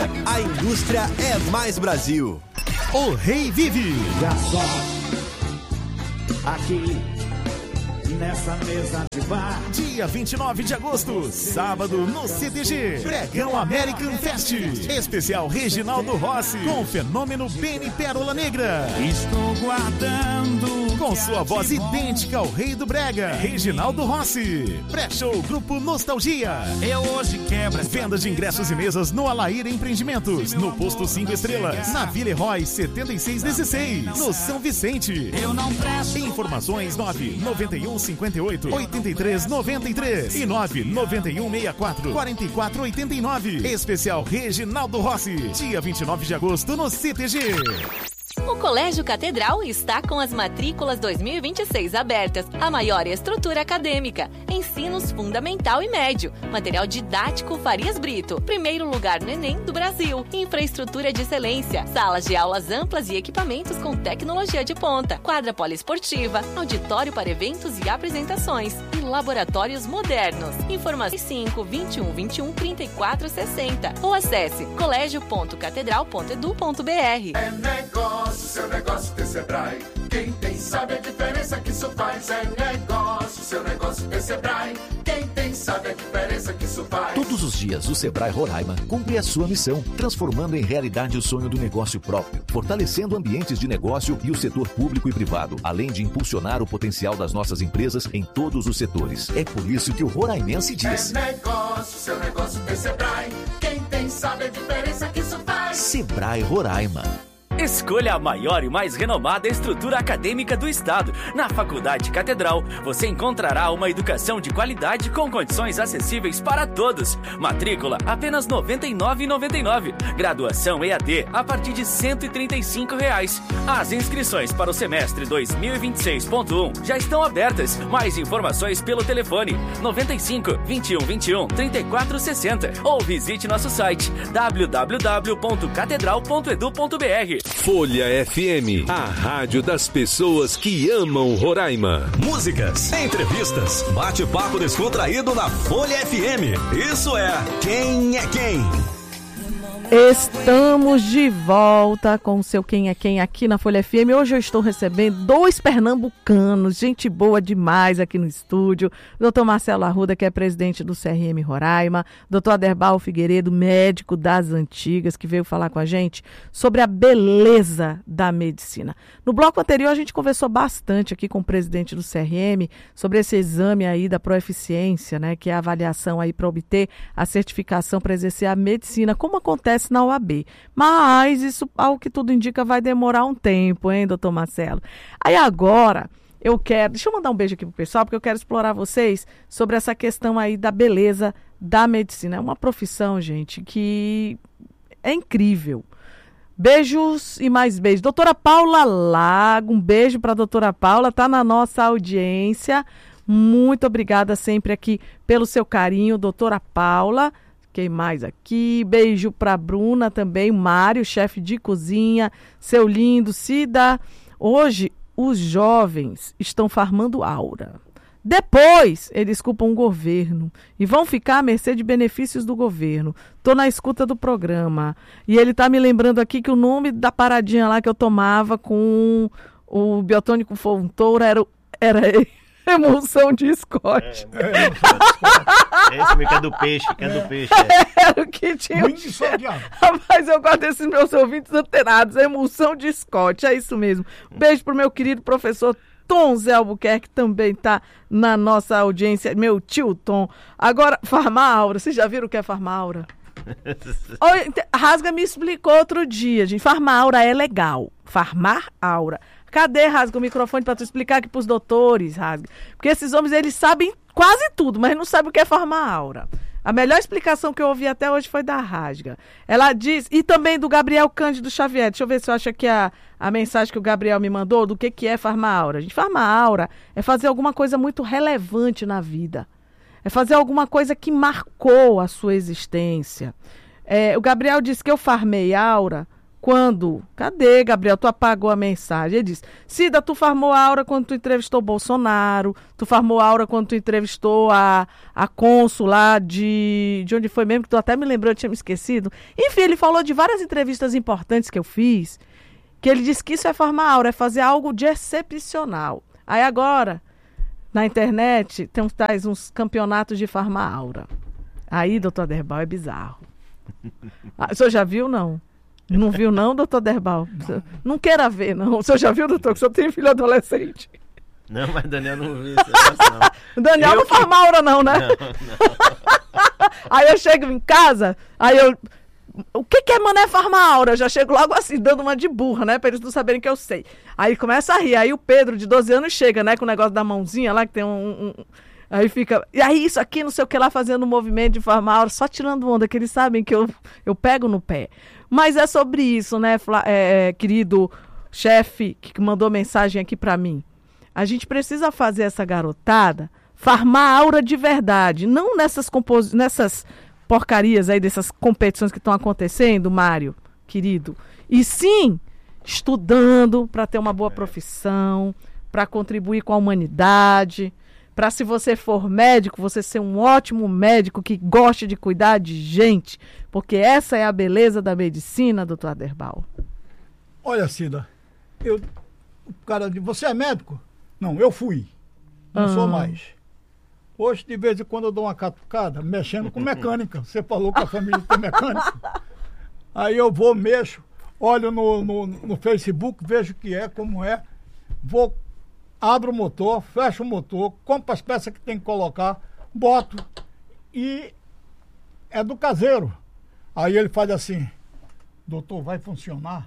Brega, a indústria é mais Brasil. O Rei Vive. Garçom, aqui nessa mesa de bar. Dia 29 de agosto, sábado, no CTG. Pregão American Fest. Especial Reginaldo Rossi, com o fenômeno Benny Pérola Negra. Estou guardando. Com sua voz idêntica ao Rei do Brega, Reginaldo Rossi. Pré-show Grupo Nostalgia. Eu hoje quebra. Venda de ingressos e mesas no Alair Empreendimentos, no Posto 5 Estrelas, na Vila Herói 7616, no São Vicente. Eu não presto. Informações 991 58 83 93 e 991 64 44 89. Especial Reginaldo Rossi, dia 29 de agosto no CTG. O Colégio Catedral está com as matrículas 2026 abertas, a maior estrutura acadêmica, ensinos fundamental e médio, material didático Farias Brito, primeiro lugar no Enem do Brasil, infraestrutura de excelência, salas de aulas amplas e equipamentos com tecnologia de ponta, quadra poliesportiva, auditório para eventos e apresentações e laboratórios modernos. Informações 5 21 21 34 60 ou acesse colégio.catedral.edu.br. É negócio, seu negócio tem Sebrae. Quem tem sabe a diferença que isso faz. É negócio, seu negócio tem Sebrae. Quem tem sabe a diferença que isso faz. Todos os dias o Sebrae Roraima cumpre a sua missão, transformando em realidade o sonho do negócio próprio, fortalecendo ambientes de negócio e o setor público e privado, além de impulsionar o potencial das nossas empresas em todos os setores. É por isso que o roraimense diz: é negócio, seu negócio tem Sebrae. Quem tem sabe a diferença que isso faz. Sebrae Roraima. Escolha a maior e mais renomada estrutura acadêmica do estado. Na Faculdade Catedral, você encontrará uma educação de qualidade com condições acessíveis para todos. Matrícula apenas R$ 99,99. Graduação EAD a partir de R$ 135. As inscrições para o semestre 2026.1 já estão abertas. Mais informações pelo telefone 95 21 21 34 60 ou visite nosso site www.catedral.edu.br. Folha FM, a rádio das pessoas que amam Roraima. Músicas, entrevistas, bate-papo descontraído na Folha FM. Isso é Quem é Quem? Estamos de volta com o seu Quem é Quem aqui na Folha FM. Hoje eu estou recebendo 2 pernambucanos, gente boa demais aqui no estúdio. Dr. Marcelo Arruda, que é presidente do CRM Roraima. Dr. Aderbal Figueiredo, médico das antigas, que veio falar com a gente sobre a beleza da medicina. No bloco anterior a gente conversou bastante aqui com o presidente do CRM sobre esse exame aí da proeficiência, né, que é a avaliação aí para obter a certificação para exercer a medicina, como acontece na UAB. Mas isso, ao que tudo indica, vai demorar um tempo, hein, doutor Marcelo? Aí agora, deixa eu mandar um beijo aqui pro pessoal, porque eu quero explorar vocês sobre essa questão aí da beleza da medicina. É uma profissão, gente, que é incrível. Beijos e mais beijos. Doutora Paula Lago, um beijo para a doutora Paula, tá na nossa audiência. Muito obrigada sempre aqui pelo seu carinho, doutora Paula. Quem mais aqui? Beijo para Bruna também, Mário, chefe de cozinha, seu lindo, Cida. Hoje, os jovens estão farmando aura. Depois, eles culpam o governo e vão ficar à mercê de benefícios do governo. Estou na escuta do programa. E ele está me lembrando aqui que o nome da paradinha lá que eu tomava com o biotônico Fontoura era emulsão de Scott. Esse que é do peixe, Era o que tinha. Rapaz, eu gosto desses meus ouvintes antenados. Emulsão de Scott, é isso mesmo. Beijo pro meu querido professor Tom Zé Albuquerque, que também está na nossa audiência. Meu tio Tom. Agora, Farmaura. Vocês já viram o que é Farmaura? Rasga me explicou outro dia, gente. Farmaura é legal. Farmar aura. Cadê, Rasga, o microfone para tu explicar aqui pros doutores, Rasga? Porque esses homens, eles sabem quase tudo, mas não sabem o que é farmar aura. A melhor explicação que eu ouvi até hoje foi da Rasga. Ela diz, e também do Gabriel Cândido Xavier. Deixa eu ver se eu acho aqui a mensagem que o Gabriel me mandou do que é farmar aura. Gente, farmar aura é fazer alguma coisa muito relevante na vida. É fazer alguma coisa que marcou a sua existência. O Gabriel disse que eu farmei aura Cadê, Gabriel? Tu apagou a mensagem. Ele disse, Cida, tu farmou a aura quando tu entrevistou Bolsonaro, tu farmou a aura quando tu entrevistou a cônsul lá de onde foi mesmo, que tu até me lembrou, eu tinha me esquecido. Enfim, ele falou de várias entrevistas importantes que eu fiz, que ele disse que isso é farmar aura, é fazer algo de excepcional. Aí agora, na internet, tem uns campeonatos de farmar aura. Aí, doutor Aderbal, é bizarro. O senhor já viu, não? Não viu não, doutor Aderbal? Não queira ver, não. O senhor já viu, doutor, que o senhor tem filho adolescente? Não, mas Daniel não viu esse negócio, não. O Daniel não faz aura não, né? Não. Aí eu chego em casa, o que é mané farmar aura? Eu já chego logo assim, dando uma de burra, né? Pra eles não saberem que eu sei. Aí começa a rir. Aí o Pedro, de 12 anos, chega, né? Com o negócio da mãozinha lá, que tem Aí fica... E aí isso aqui, não sei o que lá, fazendo um movimento de farmar aura, só tirando onda, que eles sabem que eu pego no pé. Mas é sobre isso, né, querido chefe que mandou mensagem aqui pra mim. A gente precisa fazer essa garotada farmar aura de verdade. Não nessas porcarias aí, dessas competições que estão acontecendo, Mário, querido. E sim, estudando para ter uma boa profissão, para contribuir com a humanidade, para, se você for médico, você ser um ótimo médico que goste de cuidar de gente, porque essa é a beleza da medicina, doutor Aderbal. Olha, Cida, o cara diz, você é médico? Não, eu fui, não sou mais. Hoje, de vez em quando, eu dou uma catucada mexendo com mecânica. Você falou que a família tem mecânica. Aí eu vou, mexo, olho no Facebook, vejo o que é, como é, abro o motor, fecho o motor, compro as peças que tem que colocar, boto e é do caseiro. Aí ele faz assim, doutor, vai funcionar?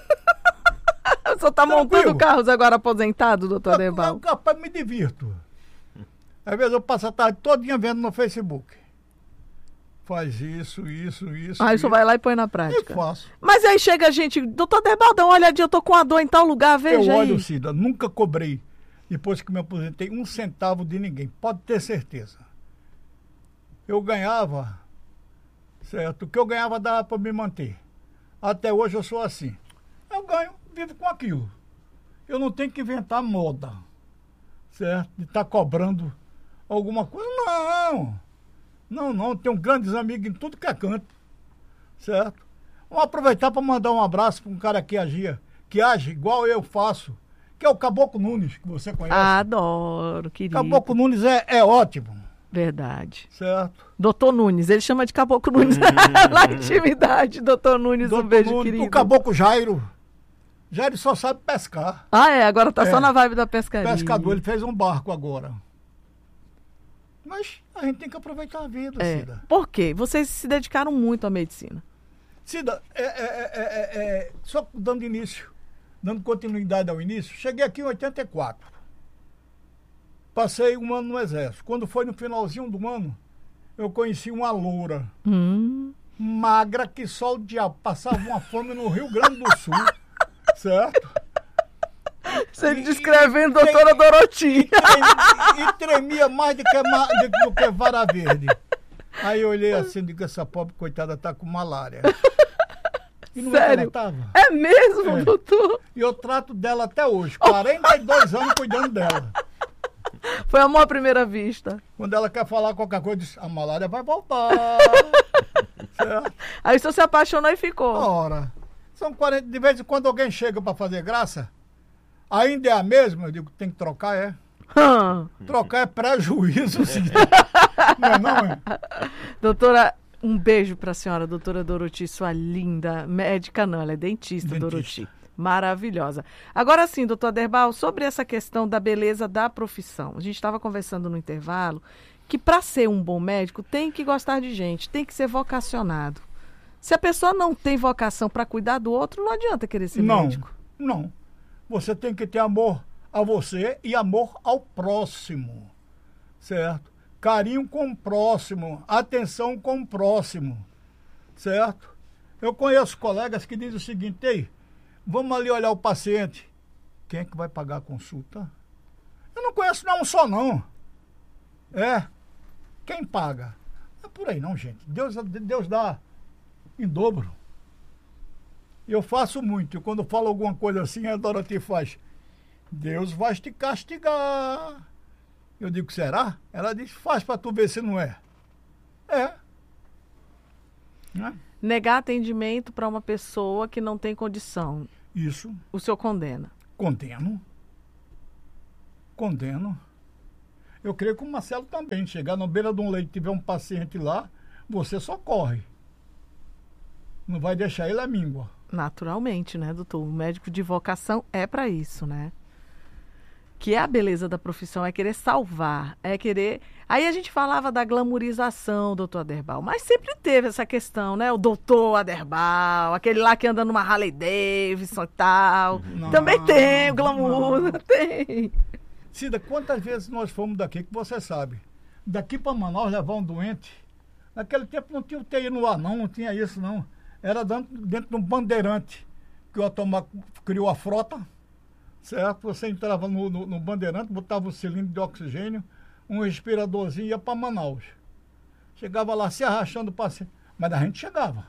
O senhor está montando carros agora aposentado, doutor Aderbal? Rapaz, me divirto. Às vezes eu passo a tarde todinha vendo no Facebook. Faz isso. Aí o senhor vai lá e põe na prática. Eu faço. Mas aí chega a gente, doutor Aderbal, dá uma olhadinha, eu tô com uma dor em tal lugar, veja aí. Eu olho, Cida, nunca cobrei, depois que me aposentei, 1 centavo de ninguém, pode ter certeza. Eu ganhava, certo? O que eu ganhava dava para me manter. Até hoje eu sou assim. Eu ganho, vivo com aquilo. Eu não tenho que inventar moda, certo? De estar cobrando alguma coisa. Não. Tenho grandes amigos em tudo que é canto, certo? Vamos aproveitar para mandar um abraço para um cara que age igual eu faço, que é o Caboclo Nunes, que você conhece. Adoro, querido. Caboclo Nunes é ótimo. Verdade. Certo. Doutor Nunes, ele chama de Caboclo Nunes na intimidade. Doutor Nunes, um beijo, Nunes, querido. O Caboclo Jairo só sabe pescar. Ah, agora tá só na vibe da pescaria. Pescador, ele fez um barco agora. Mas a gente tem que aproveitar a vida, Cida. Por quê? Vocês se dedicaram muito à medicina. Cida, só dando continuidade ao início, cheguei aqui em 84. Passei um ano no Exército. Quando foi no finalzinho do ano, eu conheci uma loura, magra, que só o diabo passava uma fome no Rio Grande do Sul, certo? Você descrevendo doutora Doroti. E tremia mais do que vara verde. Aí eu olhei assim e digo, essa pobre coitada tá com malária. E não sério? Tava. É mesmo, doutor? E eu trato dela até hoje, 42 anos cuidando dela. Foi amor à primeira vista. Quando ela quer falar qualquer coisa, diz, a malária vai voltar. Certo? Aí o senhor se apaixonou e ficou. Ora, são 40, de vez em quando alguém chega para fazer graça, ainda é a mesma, eu digo, tem que trocar, Trocar é prejuízo, sim. Não é? Doutora, um beijo para a senhora, doutora Doroti, sua linda médica, não, ela é dentista. Doroti. Maravilhosa. Agora sim, doutor Aderbal, sobre essa questão da beleza da profissão. A gente estava conversando no intervalo que para ser um bom médico tem que gostar de gente, tem que ser vocacionado. Se a pessoa não tem vocação para cuidar do outro, não adianta querer ser médico. Não. Você tem que ter amor a você e amor ao próximo, certo? Carinho com o próximo, atenção com o próximo, certo? Eu conheço colegas que dizem o seguinte, ei, vamos ali olhar o paciente. Quem é que vai pagar a consulta? Eu não conheço não só não. Quem paga? Não é por aí não, gente. Deus dá em dobro. Eu faço muito. Quando falo alguma coisa assim, a Dorothy faz: Deus vai te castigar. Eu digo: será? Ela diz: faz pra tu ver se não é. É. Né? Negar atendimento para uma pessoa que não tem condição. Isso. O senhor condena? Condeno. Eu creio que o Marcelo também. Chegar na beira de um leito e tiver um paciente lá, você socorre. Não vai deixar ele à míngua. Naturalmente, né, doutor? O médico de vocação é para isso, né? Que é a beleza da profissão, é querer salvar, é querer... Aí a gente falava da glamorização, doutor Aderbal, mas sempre teve essa questão, né? O doutor Aderbal, aquele lá que anda numa Harley Davidson e tal. Não, também tem o glamour, tem. Cida, quantas vezes nós fomos daqui, que você sabe, daqui para Manaus levar um doente, naquele tempo não tinha UTI no ar, não tinha isso, não. Era dentro de um bandeirante, que o Automac criou a frota, certo? Você entrava no bandeirante, botava um cilindro de oxigênio, um respiradorzinho e ia para Manaus. Chegava lá se arrastando o paciente, mas a gente chegava.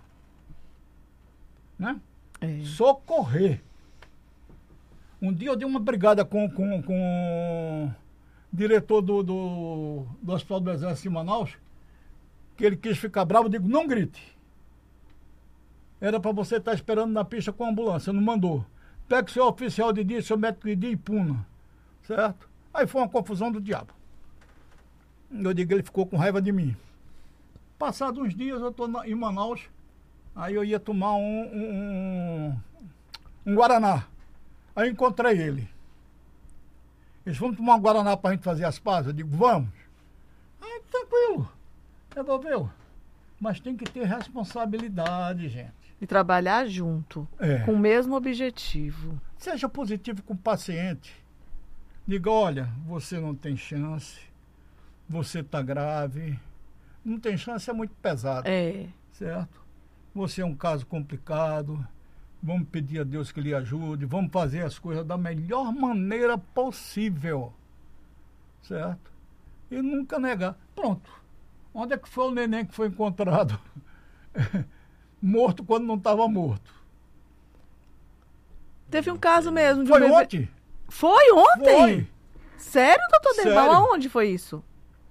Né? É. Socorrer. Um dia eu dei uma brigada com o diretor do Hospital do Exército de Manaus, que ele quis ficar bravo. Eu digo: não grite. Era para você estar esperando na pista com a ambulância, não mandou. Pega o seu oficial de dia, seu médico de dia e puna. Certo? Aí foi uma confusão do diabo. Eu digo: ele ficou com raiva de mim. Passados uns dias eu estou em Manaus, aí eu ia tomar um Guaraná. Aí encontrei ele. Eles: vamos tomar um Guaraná para a gente fazer as pazes? Eu digo: vamos. Aí tranquilo. Resolveu. Mas tem que ter responsabilidade, gente. E trabalhar junto, com o mesmo objetivo. Seja positivo com o paciente. Diga: olha, você não tem chance, você está grave. Não tem chance, é muito pesado. Certo? Você é um caso complicado. Vamos pedir a Deus que lhe ajude. Vamos fazer as coisas da melhor maneira possível. Certo? E nunca negar. Pronto. Onde é que foi o neném que foi encontrado? Morto quando não estava morto. Teve um caso mesmo. Foi ontem? Foi ontem? Foi. Sério, doutor Aderbal? Aonde foi isso?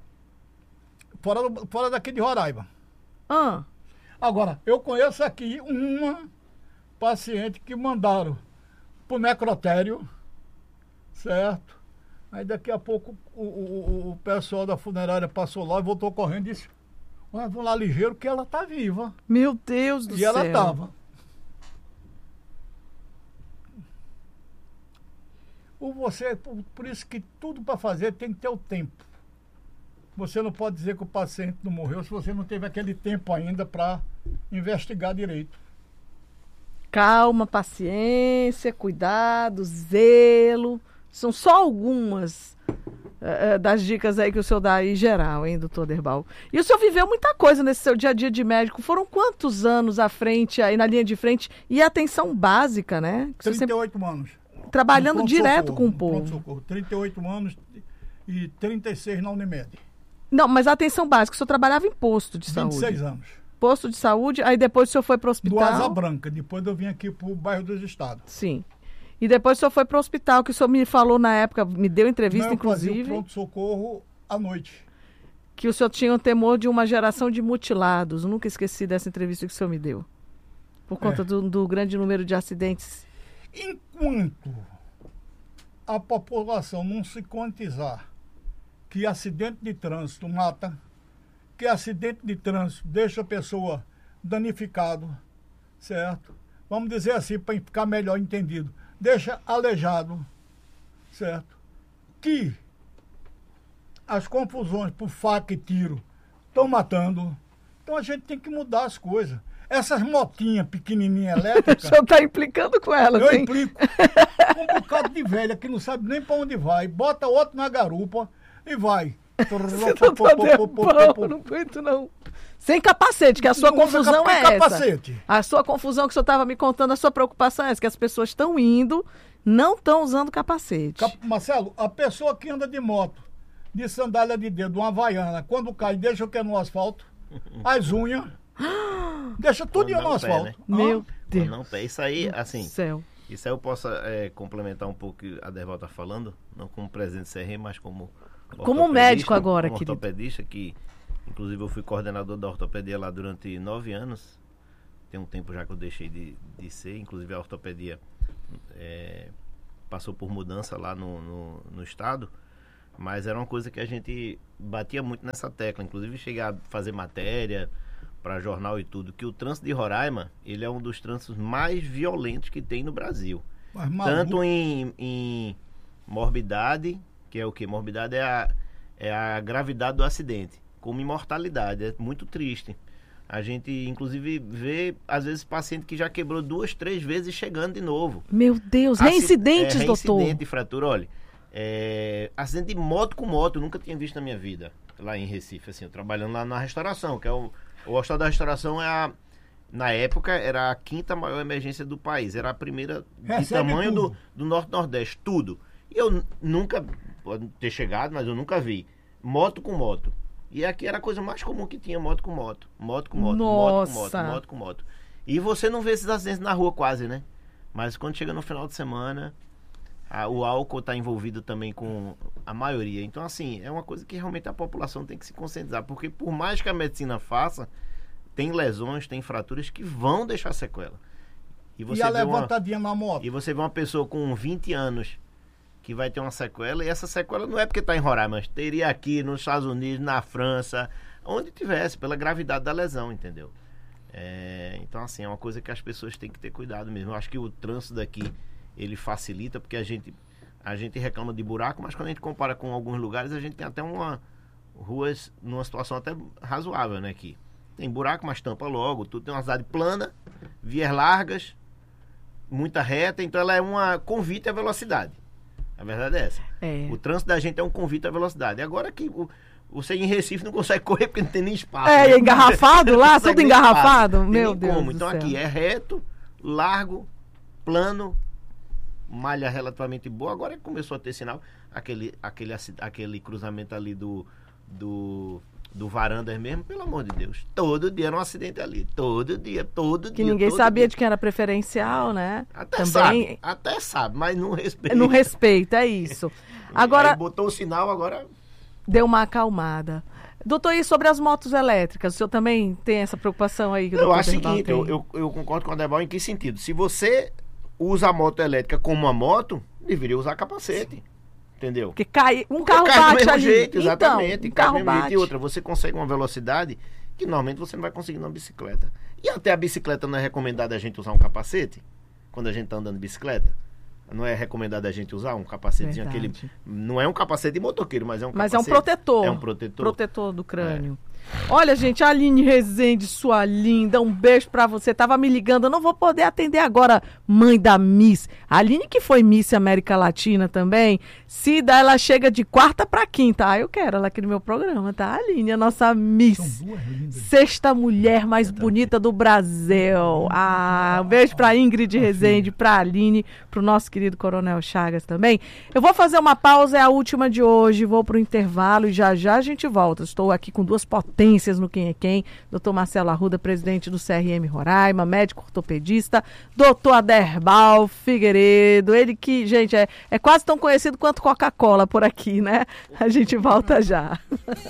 Fora daqui de Roraima. Ah. Agora, eu conheço aqui uma paciente que mandaram pro necrotério, certo? Aí daqui a pouco o pessoal da funerária passou lá e voltou correndo e disse: olha, vão lá ligeiro que ela tá viva. Meu Deus do céu. E ela tava. Por isso que tudo para fazer tem que ter o tempo. Você não pode dizer que o paciente não morreu se você não teve aquele tempo ainda para investigar direito. Calma, paciência, cuidado, zelo. São só algumas das dicas aí que o senhor dá aí geral, hein, doutor Aderbal? E o senhor viveu muita coisa nesse seu dia a dia de médico. Foram quantos anos à frente, aí na linha de frente? E atenção básica, né? 38 anos. Trabalhando direto com o povo. Pronto-socorro. 38 anos e 36 na Unimed. Não, mas a atenção básica, o senhor trabalhava em posto de saúde. 26 anos. Posto de saúde, aí depois o senhor foi para o hospital. Do Asa Branca, depois eu vim aqui para o bairro dos Estados. Sim. E depois o senhor foi para o hospital, que o senhor me falou na época, me deu entrevista, inclusive. Eu fazia o pronto-socorro à noite. Que o senhor tinha um temor de uma geração de mutilados. Eu nunca esqueci dessa entrevista que o senhor me deu. Por conta do grande número de acidentes. Enquanto a população não se conscientizar que acidente de trânsito mata, que acidente de trânsito deixa a pessoa danificado, certo? Vamos dizer assim, para ficar melhor entendido. Deixa aleijado, certo? Que as confusões por faca e tiro estão matando. Então a gente tem que mudar as coisas. Essas motinhas pequenininhas elétricas... O senhor está implicando com elas, eu hein? implico. Um bocado de velha que não sabe nem para onde vai. Bota outro na garupa e vai. Não aguento, não. Sem capacete, que a sua confusão é essa. A sua confusão que o senhor estava me contando, a sua preocupação é essa, que as pessoas estão indo, não estão usando capacete. Marcelo, a pessoa que anda de moto, de sandália de dedo, uma havaiana, quando cai, deixa o que no asfalto? As unhas. Deixa tudo no asfalto. Né? Deus. Não, isso aí, assim, céu. Isso aí eu posso complementar um pouco o que a Derval está falando, não como presidente do CRM, mas como médico agora, como querido. Ortopedista, que inclusive eu fui coordenador da ortopedia lá durante 9 anos. Tem um tempo já que eu deixei de ser, inclusive a ortopedia passou por mudança lá no estado, mas era uma coisa que a gente batia muito nessa tecla, inclusive cheguei a fazer matéria para jornal e tudo, que o trânsito de Roraima, ele é um dos trânsitos mais violentos que tem no Brasil. Tanto em morbidade, que é o que? Morbidade é a gravidade do acidente, como em mortalidade, é muito triste. A gente, inclusive, vê, às vezes, paciente que já quebrou 2, 3 vezes chegando de novo. Meu Deus, reincidentes, doutor. Reincidente de fratura, olha. Acidente de moto com moto, eu nunca tinha visto na minha vida, lá em Recife, assim, eu trabalhando lá na restauração, que é o Hospital da Restauração na época, era a 5ª maior emergência do país, era a primeira de tamanho do Norte-Nordeste, tudo. E eu nunca, pode ter chegado, mas eu nunca vi moto com moto. E aqui era a coisa mais comum que tinha, moto com moto. Moto com moto, Nossa. moto com moto. E você não vê esses acidentes na rua quase, né? Mas quando chega no final de semana, o álcool está envolvido também com a maioria. Então, assim, é uma coisa que realmente a população tem que se conscientizar. Porque por mais que a medicina faça, tem lesões, tem fraturas que vão deixar sequela. E a levantadinha na moto? E você vê uma pessoa com 20 anos que vai ter uma sequela, e essa sequela não é porque está em Roraima, mas teria aqui nos Estados Unidos, na França, onde tivesse, pela gravidade da lesão, entendeu? Então, assim, é uma coisa que as pessoas têm que ter cuidado mesmo. Eu acho que o trânsito daqui, ele facilita, porque a gente reclama de buraco, mas quando a gente compara com alguns lugares, a gente tem até ruas numa situação até razoável, né, aqui. Tem buraco, mas tampa logo, tudo tem uma cidade plana, vias largas, muita reta, então ela é uma convite à velocidade. A verdade é essa. O trânsito da gente é um convite à velocidade. Agora que você em Recife não consegue correr porque não tem nem espaço. Né? Engarrafado lá, tudo engarrafado. Meu Deus. Então aqui é reto, largo, plano, malha relativamente boa. Agora começou a ter sinal. Aquele cruzamento ali do Varandas mesmo, pelo amor de Deus. Todo dia era um acidente ali. Todo dia. Que ninguém sabia de quem era preferencial, né? Até sabe, mas não respeita. Não respeita, é isso. Agora, aí botou o sinal, agora deu uma acalmada. Doutor, e sobre as motos elétricas? O senhor também tem essa preocupação aí? Eu acho o seguinte, eu concordo com a Derval em que sentido? Se você usa a moto elétrica como uma moto, deveria usar capacete. Entendeu? Porque um carro bate do mesmo ali. Jeito, exatamente. Então, um carro bate. E outra, você consegue uma velocidade que normalmente você não vai conseguir numa bicicleta. E até a bicicleta não é recomendado a gente usar um capacete? Quando a gente está andando de bicicleta? Não é recomendado a gente usar um capacetezinho? Aquele, não é um capacete de motoqueiro, mas é um capacete. Mas é um protetor. É um protetor. Protetor do crânio. Olha, gente, a Aline Rezende, sua linda, um beijo pra você. Tava me ligando, eu não vou poder atender agora, mãe da Miss. A Aline, que foi Miss América Latina também, Cida, ela chega de quarta pra quinta. Eu quero ela aqui no meu programa, tá? A Aline, a nossa Miss. Sexta mulher mais bonita do Brasil. Um beijo pra Ingrid Rezende, pra Aline, pro nosso querido Coronel Chagas também. Eu vou fazer uma pausa, é a última de hoje, vou pro intervalo e já a gente volta. Estou aqui com duas potências no Quem é Quem, Dr. Marcelo Arruda, presidente do CRM Roraima, médico ortopedista, Dr. Aderbal Figueiredo, ele que, gente, é quase tão conhecido quanto Coca-Cola por aqui, né? A gente volta já.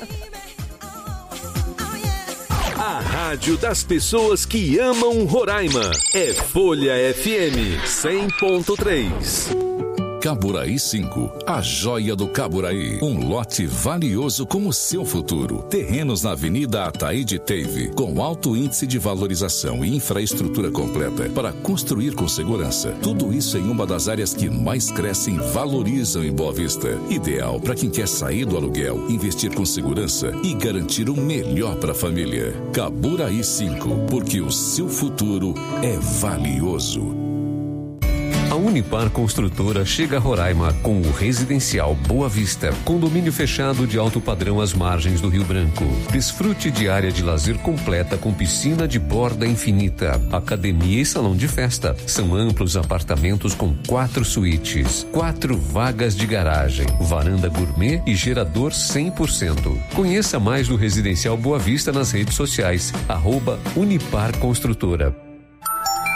A rádio das pessoas que amam Roraima é Folha FM 100.3. Caburaí 5, a joia do Caburaí. Um lote valioso como seu futuro. Terrenos na Avenida Ataíde Teve, com alto índice de valorização e infraestrutura completa para construir com segurança. Tudo isso em uma das áreas que mais crescem e valorizam em Boa Vista. Ideal para quem quer sair do aluguel, investir com segurança e garantir o melhor para a família. Caburaí 5, porque o seu futuro é valioso. A Unipar Construtora chega a Roraima com o Residencial Boa Vista, condomínio fechado de alto padrão às margens do Rio Branco. Desfrute de área de lazer completa com piscina de borda infinita, academia e salão de festa. São amplos apartamentos com 4 suítes, 4 vagas de garagem, varanda gourmet e gerador 100%. Conheça mais do Residencial Boa Vista nas redes sociais, @Unipar Construtora.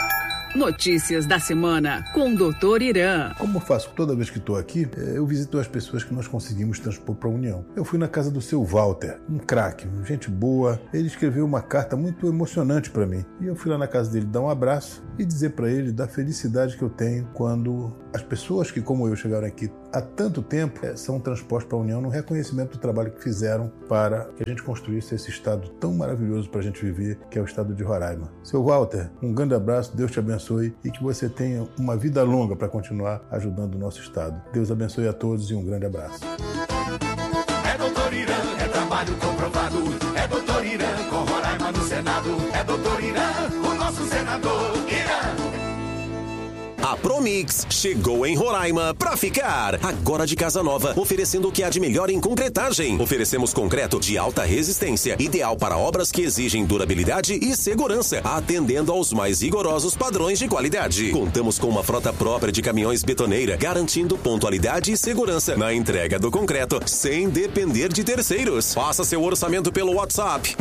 Notícias da semana com o Dr. Irã. Como eu faço toda vez que estou aqui, eu visito as pessoas que nós conseguimos transpor para a União. Eu fui na casa do seu Walter, um craque, gente boa. Ele escreveu uma carta muito emocionante para mim. E eu fui lá na casa dele dar um abraço e dizer para ele da felicidade que eu tenho quando as pessoas que, como eu, chegaram aqui há tanto tempo, são transpostas para a União no reconhecimento do trabalho que fizeram para que a gente construísse esse estado tão maravilhoso para a gente viver, que é o estado de Roraima. Seu Walter, um grande abraço, Deus te abençoe e que você tenha uma vida longa para continuar ajudando o nosso estado. Deus abençoe a todos e um grande abraço. É Dr. Irã, é trabalho comprovado. É Dr. Irã, com Roraima no Senado. É Dr. Irã, o nosso senador. Irã. A Promix chegou em Roraima pra ficar. Agora de casa nova, oferecendo o que há de melhor em concretagem. Oferecemos concreto de alta resistência, ideal para obras que exigem durabilidade e segurança, atendendo aos mais rigorosos padrões de qualidade. Contamos com uma frota própria de caminhões betoneira, garantindo pontualidade e segurança na entrega do concreto, sem depender de terceiros. Faça seu orçamento pelo WhatsApp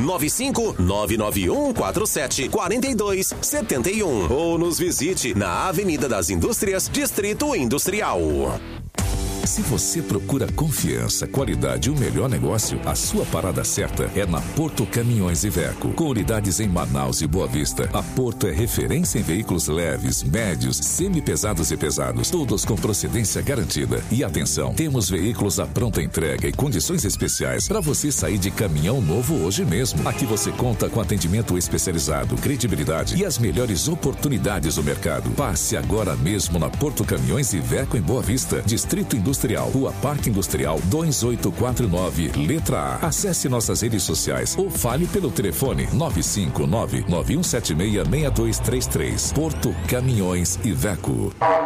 95991474271 ou nos visite na Avenida das Indústrias, Distrito Industrial. Se você procura confiança, qualidade e o melhor negócio, a sua parada certa é na Porto Caminhões Iveco. Com unidades em Manaus e Boa Vista, a Porto é referência em veículos leves, médios, semi-pesados e pesados, todos com procedência garantida. E atenção, temos veículos à pronta entrega e condições especiais para você sair de caminhão novo hoje mesmo. Aqui você conta com atendimento especializado, credibilidade e as melhores oportunidades do mercado. Passe agora mesmo na Porto Caminhões Iveco em Boa Vista, Distrito Industrial, Rua Parque Industrial 2849, letra A. Acesse nossas redes sociais ou fale pelo telefone 959-9176-6233. Porto Caminhões Iveco.